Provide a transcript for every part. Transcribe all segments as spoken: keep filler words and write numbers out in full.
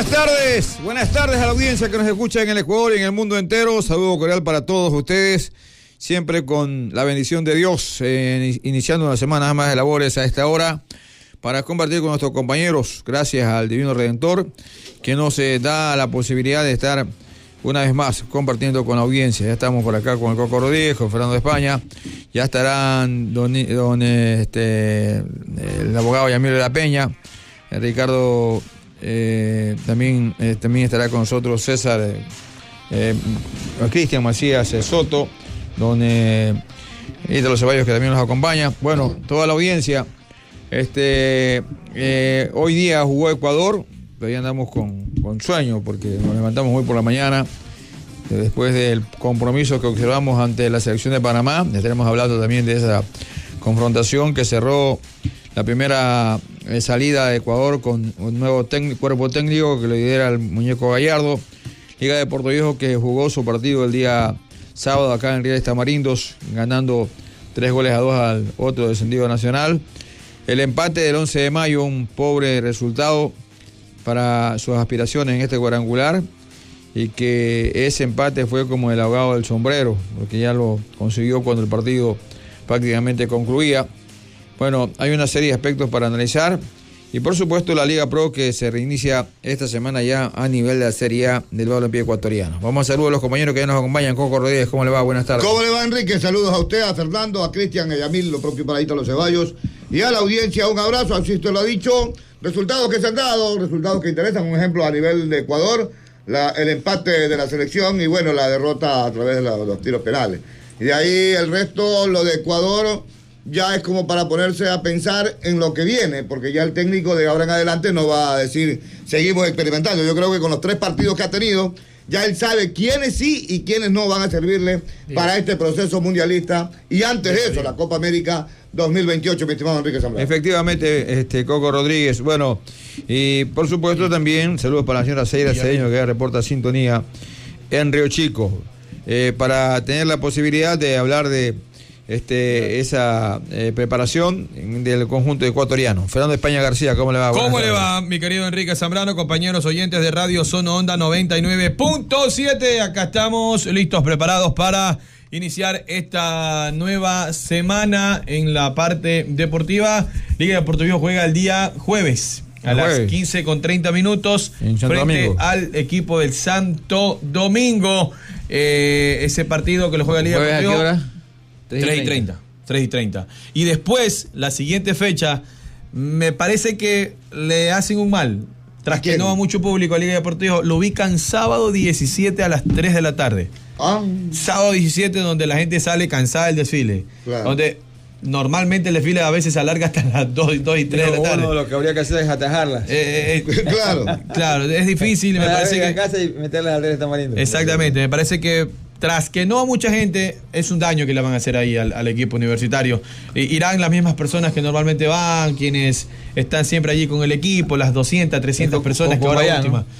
Buenas tardes, buenas tardes a la audiencia que nos escucha en el Ecuador y en el mundo entero. Saludo cordial para todos ustedes, siempre con la bendición de Dios, eh, iniciando una semana más de labores a esta hora para compartir con nuestros compañeros, gracias al Divino Redentor, que nos eh, da la posibilidad de estar una vez más compartiendo con la audiencia. Ya estamos por acá con el Coco Rodríguez, con Fernando de España, ya estarán don, don este, el abogado Yamil de la Peña, Ricardo, eh, también, eh, también estará con nosotros César, eh, eh, Cristian Macías eh, Soto, don eh, Ítalo Ceballos, que también nos acompaña. Bueno, toda la audiencia. Este, eh, hoy día jugó Ecuador, todavía andamos con, con sueño porque nos levantamos hoy por la mañana, eh, después del compromiso que observamos ante la selección de Panamá. Estaremos hablando también de esa confrontación que cerró la primera eh, salida de Ecuador con un nuevo técnico, cuerpo técnico que lo lidera el muñeco Gallardo. Liga de Puerto Viejo, que jugó su partido el día sábado acá en Riales Tamarindos, ganando tres goles a dos al otro descendido Nacional. El empate del once de mayo, un pobre resultado para sus aspiraciones en este cuadrangular, y que ese empate fue como el ahogado del sombrero, porque ya lo consiguió cuando el partido prácticamente concluía. Bueno, hay una serie de aspectos para analizar, y por supuesto la Liga Pro, que se reinicia esta semana ya a nivel de la Serie A del balompié ecuatoriano. Vamos a saludar a los compañeros que ya nos acompañan. Coco Rodríguez, ¿cómo le va? Buenas tardes. ¿Cómo le va, Enrique? Saludos a usted, a Fernando, a Cristian, a Yamil, lo propio para Ítalo Ceballos, y a la audiencia un abrazo. Así usted lo ha dicho. Resultados que se han dado, resultados que interesan. Un ejemplo a nivel de Ecuador, la, el empate de la selección y bueno, la derrota a través de la, los tiros penales. Y de ahí el resto, lo de Ecuador, ya es como para ponerse a pensar en lo que viene, porque ya el técnico de ahora en adelante no va a decir seguimos experimentando. Yo creo que con los tres partidos que ha tenido, ya él sabe quiénes sí y quiénes no van a servirle sí. para este proceso mundialista, y antes de eso, la Copa América dos mil veintiocho, mi estimado Enrique Zambrano. Efectivamente, este Coco Rodríguez. Bueno, y por supuesto también saludos para la señora Seira Cedeño, que reporta sintonía en Río Chico, eh, para tener la posibilidad de hablar de este esa eh, preparación del conjunto ecuatoriano. Fernando España García, ¿cómo le va? ¿Cómo le va, mi querido Enrique Zambrano, compañeros oyentes de Radio Sono Onda noventa y nueve punto siete? Acá estamos listos, preparados para iniciar esta nueva semana en la parte deportiva. Liga de Puerto Viejo juega el día jueves a las quince con treinta minutos frente Domingo. al equipo del Santo Domingo. Eh, ese partido que lo juega Liga de Puerto Viejo. ¿A qué hora? tres y treinta. tres y treinta. Y después, la siguiente fecha, me parece que le hacen un mal. Tras que no va mucho público a Liga de Puerto Viejo, lo ubican sábado diecisiete a las tres de la tarde. Ah. Sábado diecisiete, donde la gente sale cansada del desfile. Claro. Donde normalmente el desfile a veces se alarga hasta las dos y tres de la tarde. Uno, lo que habría que hacer es atajarlas. Eh, eh, claro. Claro, es difícil. Me parece que en casa y meterlas al Tamarindo. Exactamente, me parece que tras que no a mucha gente, es un daño que le van a hacer ahí al, al equipo universitario. E, irán las mismas personas que normalmente van, quienes están siempre allí con el equipo, las doscientas, trescientas con, personas con, que ahora última. ¿No?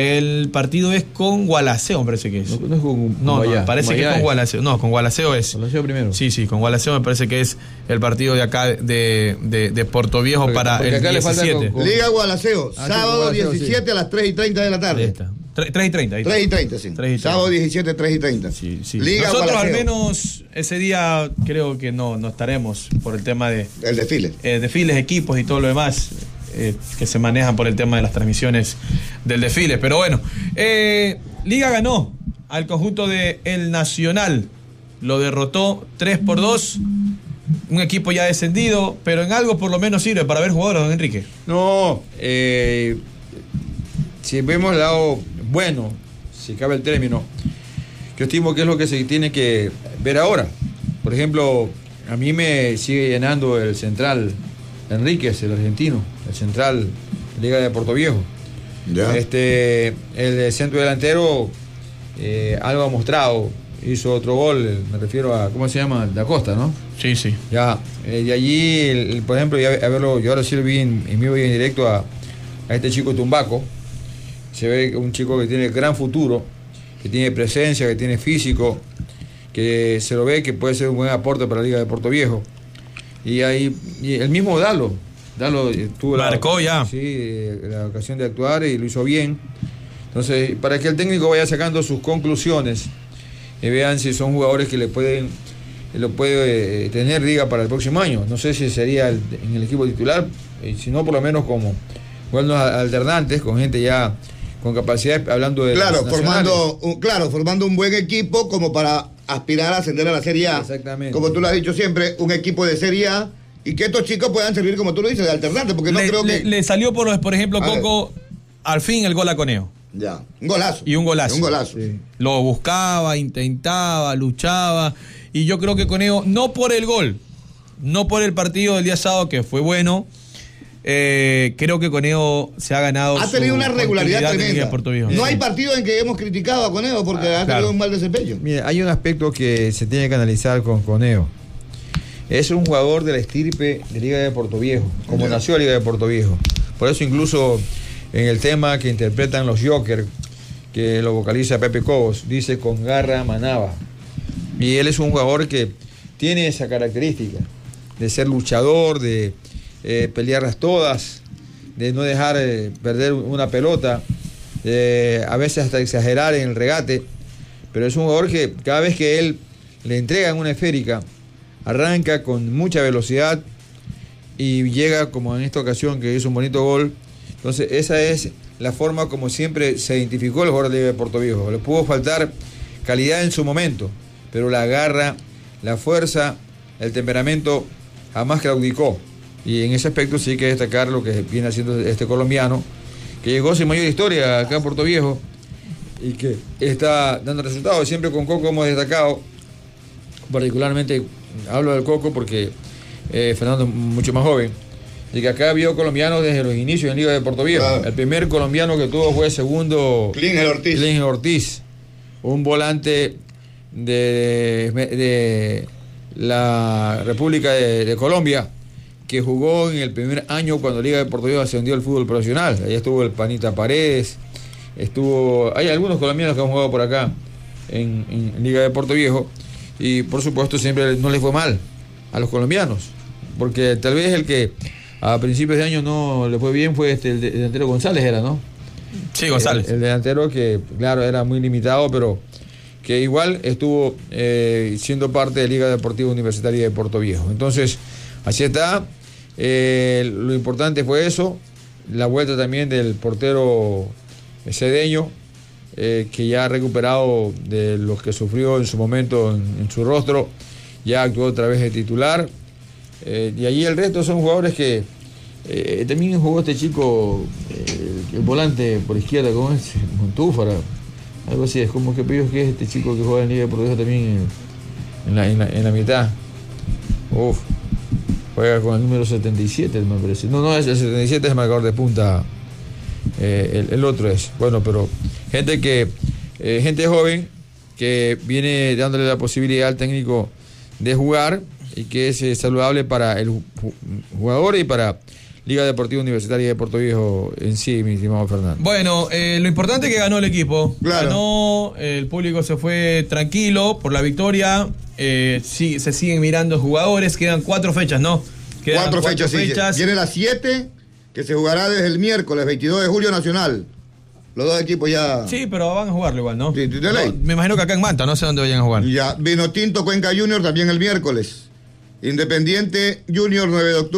El partido es con Gualaceo, me parece que es. No, no es con No, no parece que es con Gualaceo. No, con Gualaceo es. Gualaceo primero. Sí, sí, con Gualaceo me parece que es el partido de acá de, de, de Puerto Viejo porque, para porque el diecisiete. Con... Liga Gualaceo, ah, sábado Gualaceo, diecisiete sí. a las tres y treinta de la tarde. Ahí está. tres y treinta. tres y treinta, sí. tres y treinta. Sábado diecisiete, tres y treinta. Sí, sí. Liga Nosotros Gualaceo. Al menos ese día creo que no, no estaremos por el tema de... El desfile. Eh, desfiles, equipos y todo lo demás eh, que se manejan por el tema de las transmisiones del desfile. Pero bueno, eh, Liga ganó al conjunto de El Nacional. Lo derrotó tres por dos. Un equipo ya descendido, pero en algo por lo menos sirve para ver jugadores, don Enrique. No, eh... si vemos el lado bueno, si cabe el término, yo estimo que es lo que se tiene que ver ahora. Por ejemplo, a mí me sigue llenando el central Enríquez, el argentino, el central Liga de Puerto Viejo. Ya. Este, el centro delantero eh, algo ha mostrado, hizo otro gol, me refiero a, ¿cómo se llama? Da Costa, ¿no? Sí, sí. Ya, eh, de allí, el, por ejemplo, ya, a verlo, yo ahora sí lo vi en, en vivo y en directo a, a este chico Tumbaco. Se ve un chico que tiene gran futuro, que tiene presencia, que tiene físico, que se lo ve que puede ser un buen aporte para la Liga de Puerto Viejo. Y ahí y el mismo Dalo, Dalo, tuvo Marcó la, ya. Sí, la ocasión de actuar y lo hizo bien. Entonces, para que el técnico vaya sacando sus conclusiones y vean si son jugadores que le pueden lo puede eh, tener, diga, para el próximo año. No sé si sería el, en el equipo titular, eh, sino por lo menos como jugando alternantes, con gente ya con capacidad, hablando de claro, formando un, claro, formando un buen equipo como para aspirar a ascender a la Serie A. Exactamente. Como tú lo has dicho siempre, un equipo de Serie A y que estos chicos puedan servir, como tú lo dices, de alternante, porque no le, creo le, que... le salió, por, por ejemplo, Coco, al fin el gol a Conejo. Ya, un golazo. Y un golazo. Un golazo. Sí. Lo buscaba, intentaba, luchaba. Y yo creo que Conejo, no por el gol, no por el partido del día sábado, que fue bueno, eh, creo que Conejo se ha ganado. Ha tenido una regularidad tremenda. No hay Sí. partido en que hemos criticado a Conejo porque Ah, ha claro. tenido un mal desempeño. Mira, hay un aspecto que se tiene que analizar con Conejo. Es un jugador de la estirpe de Liga de Puerto Viejo, como Ya. nació Liga de Puerto Viejo. Por eso incluso en el tema que interpretan los Joker, que lo vocaliza Pepe Cobos, dice con garra manaba. Y él es un jugador que tiene esa característica de ser luchador, de eh, pelearlas todas, de no dejar eh, perder una pelota, de a veces hasta exagerar en el regate, pero es un jugador que cada vez que él le entregan una esférica, arranca con mucha velocidad y llega, como en esta ocasión que hizo un bonito gol. Entonces esa es la forma como siempre se identificó el jugador de Liga de Puerto Viejo. Le pudo faltar calidad en su momento, pero la garra, la fuerza, el temperamento jamás claudicó. Y en ese aspecto sí hay que destacar lo que viene haciendo este colombiano, que llegó sin mayor historia acá a Puerto Viejo y que está dando resultados. Siempre con Coco hemos destacado, particularmente hablo del Coco porque eh, Fernando es mucho más joven, y que acá vio colombianos desde los inicios en Liga de Puerto Viejo. Claro. El primer colombiano que tuvo fue segundo Klingel Ortiz. Klingel Ortiz, un volante de, de, de la República de, de Colombia, que jugó en el primer año cuando Liga de Puerto Viejo ascendió al fútbol profesional. Ahí estuvo el Panita Paredes, estuvo, hay algunos colombianos que han jugado por acá en, en Liga de Puerto Viejo, y por supuesto siempre no les fue mal a los colombianos, porque tal vez el que a principios de año no le fue bien fue este el, de, el delantero González, era, ¿no? Sí, González. El, el delantero que, claro, era muy limitado, pero que igual estuvo eh, siendo parte de Liga Deportiva Universitaria de Puerto Viejo. Entonces, así está. Eh, lo importante fue eso, la vuelta también del portero cedeño, eh, que ya ha recuperado de los que sufrió en su momento en, en su rostro, ya actuó otra vez de titular. Eh, y allí el resto son jugadores que eh, también jugó este chico, eh, el volante por izquierda, ¿cómo es? Montúfara, algo así. Es como que pillos que es este chico que juega en Liga de Puerto Viejo también en, en, la, en, la, en la mitad. Uf, juega con el número setenta y siete, me parece. No, no, es el setenta y siete, es el marcador de punta. Eh, el, el otro es. Bueno, pero gente que eh, gente joven que viene dándole la posibilidad al técnico de jugar, y que es eh, saludable para el jugador y para Liga Deportiva Universitaria de Puerto Viejo en sí, mi estimado Fernando. Bueno, eh, lo importante es que ganó el equipo. Claro. Ganó, el público se fue tranquilo por la victoria. Eh, sí, se siguen mirando jugadores. Quedan cuatro fechas, ¿no? Quedan Cuatro, fechas, fechas. sí. Tiene las siete, que se jugará desde el miércoles veintidós de julio Nacional. Los dos equipos ya... Sí, pero van a jugarlo igual, ¿no? Sí, de ley. No, me imagino que acá en Manta, no sé dónde vayan a jugar. Ya, Vinotinto Cuenca Junior también el miércoles. Independiente Junior nueve de octubre.